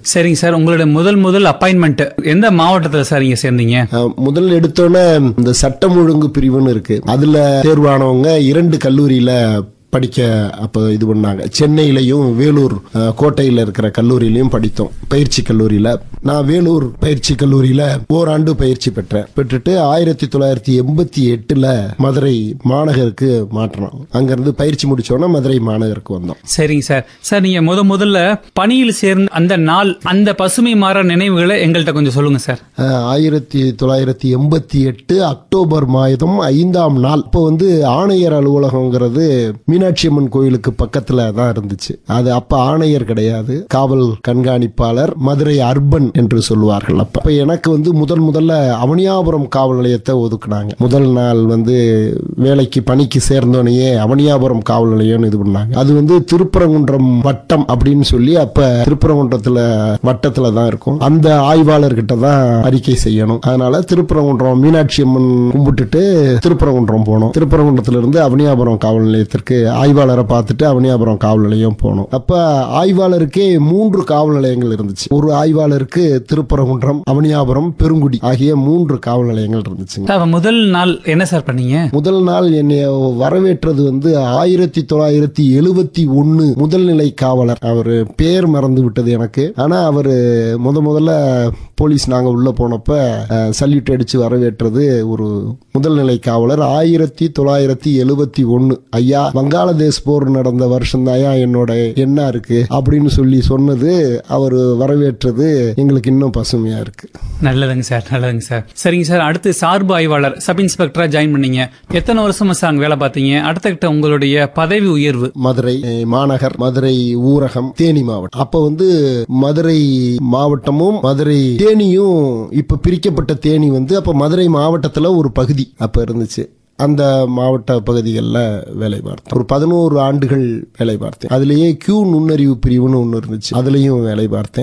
சரிங்க சார், உங்களுடைய முதல் அப்பாயின்மெண்ட் எந்த மாவட்டத்துல சார் நீங்க சேர்ந்தீங்க? முதல் எடுத்தோன்னே இந்த சட்டம் ஒழுங்கு பிரிவுன்னு இருக்கு, அதுல தேர்வானவங்க 2 கல்லூரியில படிக்க அப்ப இது பண்ணாங்க. சென்னையிலையும் வேலூர் கோட்டையில இருக்கிற கல்லூரியிலையும் படித்தோம், பயிற்சி கல்லூரியில. நான் வேலூர் பயிற்சி கல்லூரியில ஓராண்டு பயிற்சி பெற்றுட்டு 1988 மதுரை மாநகருக்கு மாற்றினோம். அங்கிருந்து பயிற்சி முடிச்சோன்னா மதுரை மாநகருக்கு வந்தோம். சரிங்க சார். சார், நீங்க முதல்ல பணியில் சேர்ந்த அந்த நாள், அந்த பசுமை மாற நினைவுகளை எங்கள்கிட்ட கொஞ்சம் சொல்லுங்க சார். 1988 அக்டோபர் மாதம் 5ஆம் நாள். இப்போ ஆணையர் அலுவலகம்ங்கிறது மீனாட்சி அம்மன் கோயிலுக்கு பக்கத்துல தான் இருந்துச்சு. அது அப்ப ஆணையர் கிடையாது, காவல் கண்காணிப்பாளர், மதுரை அர்பன் என்று சொல்லுவார்கள். அப்ப எனக்கு முதல்ல அவனியாபுரம் காவல் நிலையத்தை ஒதுக்குனாங்க. முதல் நாள் வேலைக்கு பணிக்கு சேர்ந்தோனையே அவனியாபுரம் காவல் நிலையம் இது பண்ணாங்க. அது திருப்பரங்குன்றம் வட்டம் அப்படின்னு சொல்லி, அப்ப திருப்பரங்குன்றத்துல வட்டத்துல தான் இருக்கும். அந்த ஆய்வாளர்கிட்ட தான் அறிக்கை செய்யணும். அதனால திருப்பரங்குன்றம் மீனாட்சி அம்மன் கும்பிட்டுட்டு திருப்பரங்குன்றம் போனோம். திருப்பரங்குன்றத்துல இருந்து அவனியாபுரம் காவல் நிலையத்திற்கு ஆய்வாளரை பார்த்துட்டு அவனியாபுரம் காவல் நிலையம் போனோம். அப்ப ஆய்வாளருக்கே 3 காவல் நிலையங்கள் இருந்துச்சு. ஒரு ஆய்வாளருக்கு திருப்பரங்குன்றம், அவனியாபுரம், பெருங்குடி ஆகிய 3 காவல் நிலையங்கள் இருந்துச்சு. முதல் நாள் என்ன சார் பண்ணீங்க? முதல் நாள் என்னை வரவேற்றது 1971 முதல்நிலை காவலர். அவரு பேர் மறந்து விட்டது எனக்கு. ஆனா அவரு முதல்ல போலீஸ் நாங்க உள்ள போனப்ப சல்யூட் அடிச்சு வரவேற்றது ஒரு முதல்நிலை காவலர். 1971 ஐயா, வங்காளதேஷ் போர் நடந்த வருஷம் தாயா என்னோட என்ன இருக்கு அப்படின்னு சொல்லி சொன்னது, அவர் வரவேற்றது எங்களுக்கு இன்னும் பசுமையா இருக்கு. நல்லதுங்க சார், நல்லதுங்க சார். சரிங்க சார், அடுத்து சார்பு ஆய்வாளர் சப் இன்ஸ்பெக்டரா ஜாயின் பண்ணீங்க. எத்தனை வருஷமா சார் வேலை பார்த்தீங்க? அடுத்த உங்களுடைய பதவி உயர்வு? மதுரை மாநகர், மதுரை ஊரகம், தேனி மாவட்டம். அப்ப மதுரை மாவட்டமும் மதுரை தேனியும் இப்ப பிரிக்கப்பட்ட தேனி அப்ப மதுரை மாவட்டத்துல ஒரு பகுதி அப்ப இருந்துச்சு. அந்த மாவட்ட பகுதிகளில் வேலை பார்த்தேன். ஒரு 11 ஆண்டுகள் வேலை பார்த்தேன். அதுலேயே கியூ நுண்ணறிவு பிரிவுன்னு ஒன்று இருந்துச்சு, அதுலேயும் வேலை பார்த்தேன்.